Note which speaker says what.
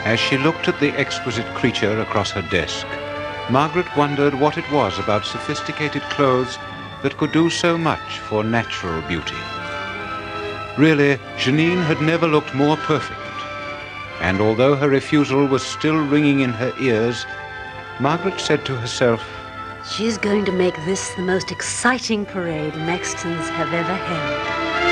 Speaker 1: As she looked at the exquisite creature across her desk, Margaret wondered what it was about sophisticated clothes that could do so much for natural beauty. Really, Janine had never looked more perfect, and although her refusal was still ringing in her ears, Margaret said to herself,
Speaker 2: "She's going to make this the most exciting parade Mextons have ever held."